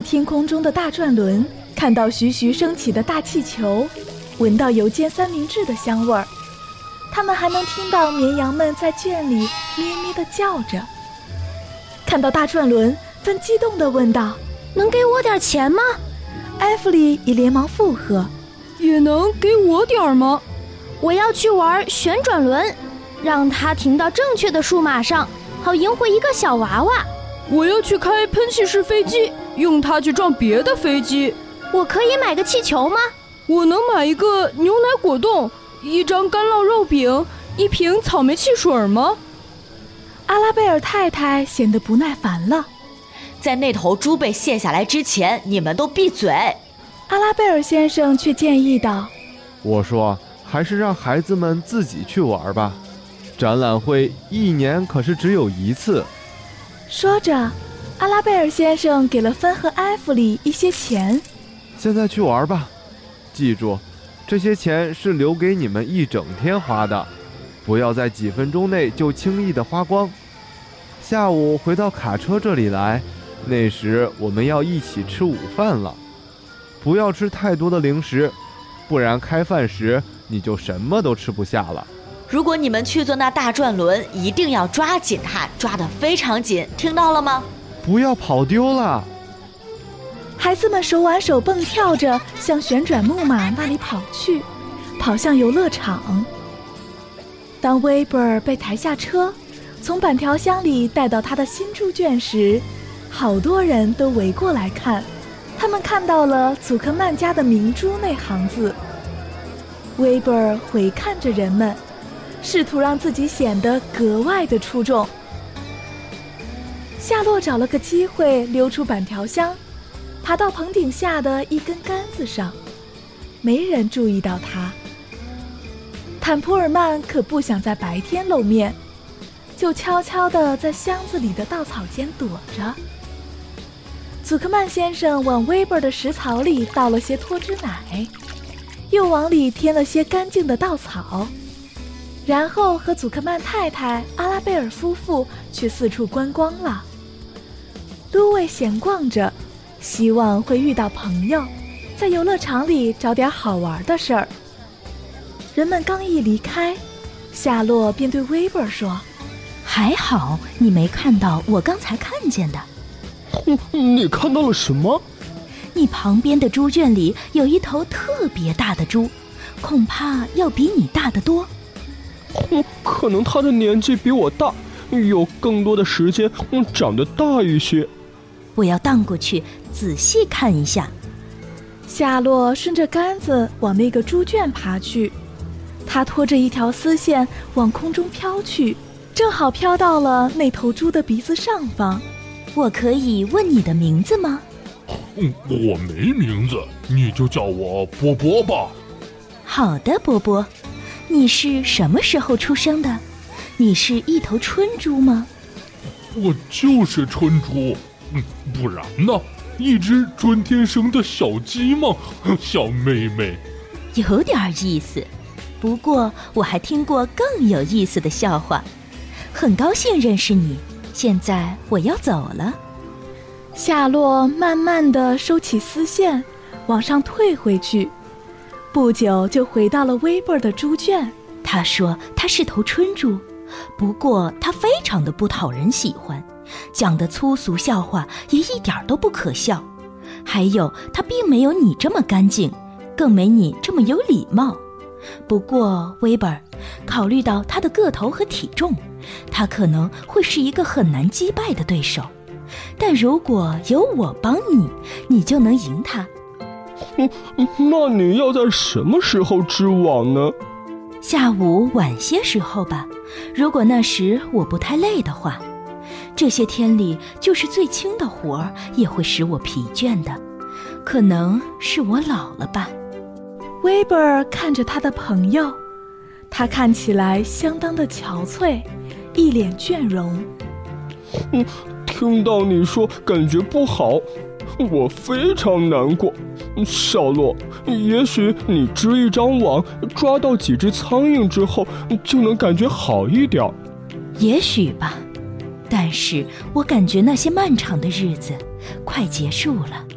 天空中的大转轮，看到徐徐升起的大气球，闻到油煎三明治的香味儿。他们还能听到绵羊们在圈里咩咩地叫着。看到大转轮，芬激动地问道： 能给我点钱吗？ 艾弗里也连忙附和： 也能给我点吗？ 我要去玩旋转轮，让它停到正确的数码上，好赢回一个小娃娃。 我要去开喷气式飞机，用它去撞别的飞机。 我可以买个气球吗？ 我能买一个牛奶果冻，一张干酪肉饼，一瓶草莓汽水吗？ 阿拉贝尔太太显得不耐烦了。 在那头猪被卸下来之前，你们都闭嘴。 阿拉贝尔先生却建议道： 我说还是让孩子们自己去玩吧，展览会一年可是只有一次。 说着，阿拉贝尔先生给了芬和艾弗里一些钱。 现在去玩吧，记住，这些钱是留给你们一整天花的，不要在几分钟内就轻易的花光。下午回到卡车这里来，那时我们要一起吃午饭了。不要吃太多的零食，不然开饭时你就什么都吃不下了。 如果你们去坐那大转轮，一定要抓紧它，抓得非常紧，听到了吗？ 不要跑丢了。 孩子们手挽手蹦跳着向旋转木马那里跑去，跑向游乐场。当威伯尔被抬下车，从板条箱里带到他的新猪圈时，好多人都围过来看。他们看到了祖克曼家的明珠那行字。威伯尔回看着人们，试图让自己显得格外的出众。夏洛找了个机会溜出板条箱，爬到棚顶下的一根杆子上，没人注意到他。坦普尔曼可不想在白天露面，就悄悄地在箱子里的稻草间躲着。祖克曼先生往威伯的食槽里倒了些脱脂奶，又往里添了些干净的稻草，然后和祖克曼太太、阿拉贝尔夫妇去四处观光了。卢伟闲逛着，希望会遇到朋友，在游乐场里找点好玩的事儿。人们刚一离开，夏洛便对威伯说： 还好你没看到我刚才看见的。 你看到了什么？ 你旁边的猪圈里有一头特别大的猪，恐怕要比你大得多。 可能他的年纪比我大，有更多的时间长得大一些。 我要荡过去仔细看一下。 夏洛顺着杆子往那个猪圈爬去，他拖着一条丝线往空中飘去，正好飘到了那头猪的鼻子上方。 我可以问你的名字吗？ 我没名字，你就叫我波波吧。 好的，波波。你是什么时候出生的？你是一头春猪吗？ 我就是春猪，不然呢？一只春天生的小鸡吗？小妹妹。 有点意思，不过我还听过更有意思的笑话。很高兴认识你，现在我要走了。 夏洛慢慢地收起丝线，往上退回去，不久就回到了威伯的猪圈。 他说他是头春猪，不过他非常的不讨人喜欢，讲的粗俗笑话也一点都不可笑。还有他并没有你这么干净，更没你这么有礼貌。不过威伯，考虑到他的个头和体重，他可能会是一个很难击败的对手。但如果有我帮你，你就能赢他。 那你要在什么时候织网呢？ 下午晚些时候吧，如果那时我不太累的话。这些天里，就是最轻的活儿也会使我疲倦的，可能是我老了吧。 威伯看着他的朋友，他看起来相当的憔悴，一脸倦容。 听到你说感觉不好，我非常难过。小洛，也许你织一张网，抓到几只苍蝇之后，就能感觉好一点。 也许吧，但是我感觉那些漫长的日子快结束了。